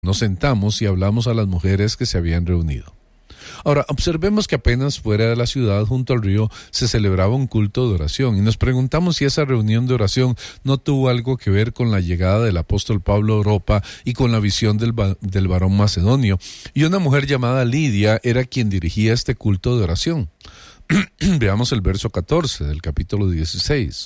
Nos sentamos y hablamos a las mujeres que se habían reunido. Ahora, observemos que apenas fuera de la ciudad, junto al río, se celebraba un culto de oración y nos preguntamos si esa reunión de oración no tuvo algo que ver con la llegada del apóstol Pablo a Europa y con la visión del varón macedonio. Y una mujer llamada Lidia era quien dirigía este culto de oración. Veamos el verso 14 del capítulo 16.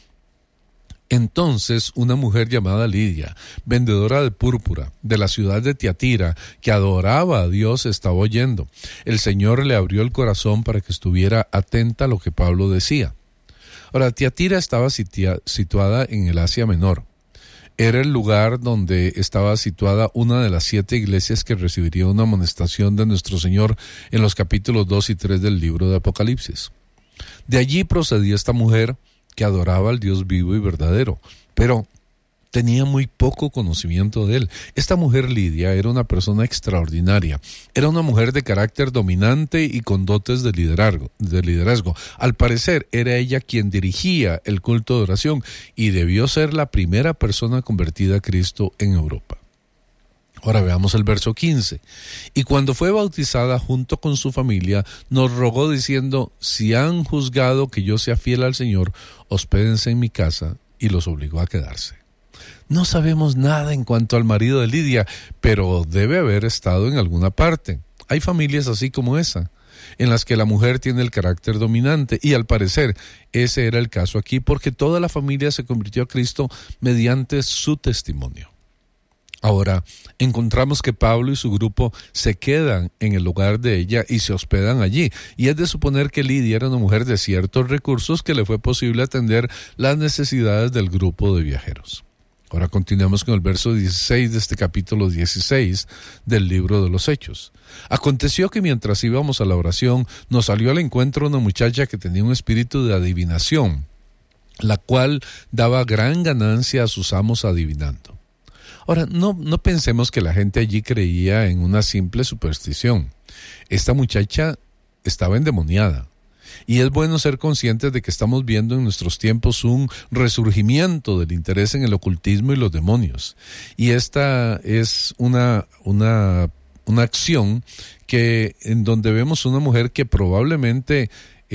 Entonces una mujer llamada Lidia, vendedora de púrpura, de la ciudad de Tiatira, que adoraba a Dios, estaba oyendo. El Señor le abrió el corazón para que estuviera atenta a lo que Pablo decía. Ahora, Tiatira estaba situada en el Asia Menor. Era el lugar donde estaba situada una de las 7 iglesias que recibiría una amonestación de nuestro Señor en los capítulos 2 y 3 del libro de Apocalipsis. De allí procedía esta mujer que adoraba al Dios vivo y verdadero, pero tenía muy poco conocimiento de él. Esta mujer Lidia era una persona extraordinaria, era una mujer de carácter dominante y con dotes de liderazgo. Al parecer era ella quien dirigía el culto de oración y debió ser la primera persona convertida a Cristo en Europa. Ahora veamos el verso 15. Y cuando fue bautizada junto con su familia, nos rogó diciendo: si han juzgado que yo sea fiel al Señor, hospédense en mi casa, y los obligó a quedarse. No sabemos nada en cuanto al marido de Lidia, pero debe haber estado en alguna parte. Hay familias así como esa, en las que la mujer tiene el carácter dominante, y al parecer ese era el caso aquí, porque toda la familia se convirtió a Cristo mediante su testimonio. Ahora, encontramos que Pablo y su grupo se quedan en el lugar de ella y se hospedan allí. Y es de suponer que Lidia era una mujer de ciertos recursos que le fue posible atender las necesidades del grupo de viajeros. Ahora continuamos con el verso 16 de este capítulo 16 del libro de los Hechos. Aconteció que mientras íbamos a la oración, nos salió al encuentro una muchacha que tenía un espíritu de adivinación, la cual daba gran ganancia a sus amos adivinando. Ahora, no pensemos que la gente allí creía en una simple superstición. Esta muchacha estaba endemoniada. Y es bueno ser conscientes de que estamos viendo en nuestros tiempos un resurgimiento del interés en el ocultismo y los demonios. Y esta es una acción en donde vemos una mujer que probablemente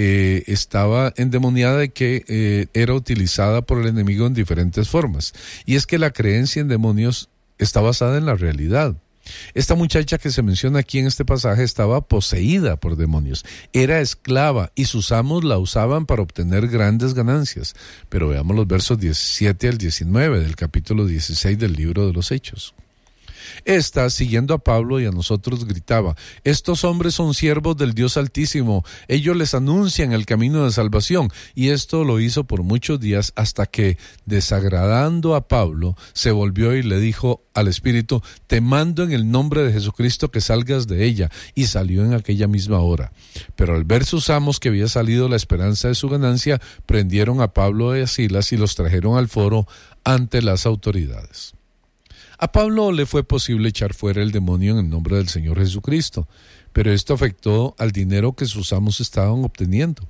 estaba endemoniada y que era utilizada por el enemigo en diferentes formas. Y es que la creencia en demonios está basada en la realidad. Esta muchacha que se menciona aquí en este pasaje estaba poseída por demonios, era esclava y sus amos la usaban para obtener grandes ganancias. Pero veamos los versos 17 al 19 del capítulo 16 del libro de los Hechos. Esta, siguiendo a Pablo y a nosotros, gritaba: estos hombres son siervos del Dios Altísimo, ellos les anuncian el camino de salvación. Y esto lo hizo por muchos días, hasta que, desagradando a Pablo, se volvió y le dijo al espíritu: te mando en el nombre de Jesucristo que salgas de ella. Y salió en aquella misma hora. Pero al ver sus amos que había salido la esperanza de su ganancia, prendieron a Pablo y a Silas y los trajeron al foro ante las autoridades. A Pablo le fue posible echar fuera el demonio en el nombre del Señor Jesucristo, pero esto afectó al dinero que sus amos estaban obteniendo.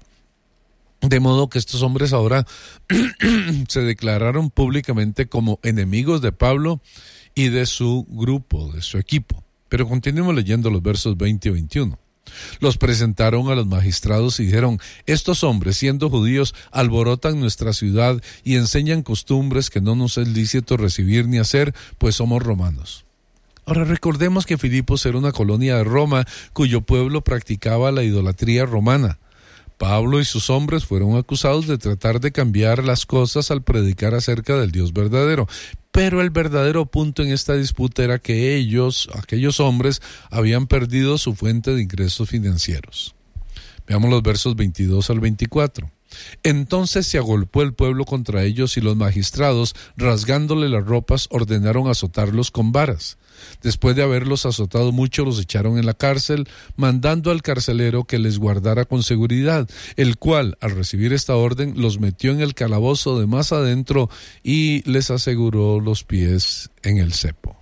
De modo que estos hombres ahora se declararon públicamente como enemigos de Pablo y de su grupo, de su equipo. Pero continuemos leyendo los versos 20 y 21. Los presentaron a los magistrados y dijeron: estos hombres, siendo judíos, alborotan nuestra ciudad y enseñan costumbres que no nos es lícito recibir ni hacer, pues somos romanos. Ahora recordemos que Filipos era una colonia de Roma cuyo pueblo practicaba la idolatría romana. Pablo y sus hombres fueron acusados de tratar de cambiar las cosas al predicar acerca del Dios verdadero. Pero el verdadero punto en esta disputa era que aquellos hombres, habían perdido su fuente de ingresos financieros. Veamos los versos 22 al 24. Entonces se agolpó el pueblo contra ellos y los magistrados, rasgándole las ropas, ordenaron azotarlos con varas. Después de haberlos azotado mucho, los echaron en la cárcel, mandando al carcelero que les guardara con seguridad, el cual, al recibir esta orden, los metió en el calabozo de más adentro y les aseguró los pies en el cepo.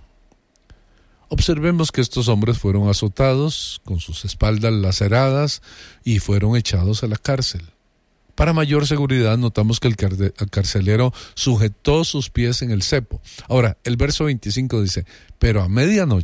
Observemos que estos hombres fueron azotados, con sus espaldas laceradas, y fueron echados a la cárcel. Para mayor seguridad, notamos que el carcelero sujetó sus pies en el cepo. Ahora, el verso 25 dice, pero a medianoche